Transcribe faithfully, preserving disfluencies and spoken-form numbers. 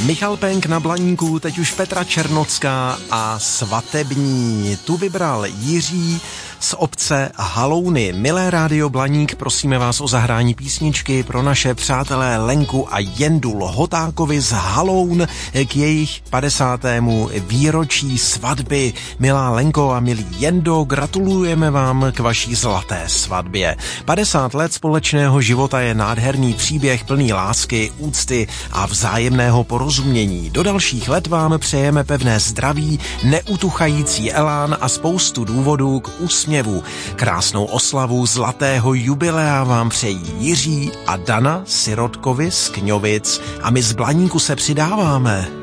Michal Penk na Blaníku, teď už Petra Černocká a Svatební. Tu vybral Jiří z obce Halouny. Milé rádio Blaník, prosíme vás o zahrání písničky pro naše přátelé Lenku a Jendu Lhotákovi z Haloun k jejich padesátému výročí svatby. Milá Lenko a milý Jendo, gratulujeme vám k vaší zlaté svatbě. padesát let společného života je nádherný příběh plný lásky, úcty a vzájemného porozumění. Do dalších let vám přejeme pevné zdraví, neutuchající elán a spoustu důvodů k úsměvu. Krásnou oslavu zlatého jubilea vám přejí Jiří a Dana Sirotkovi z Kňovic a my z Blaníku se přidáváme.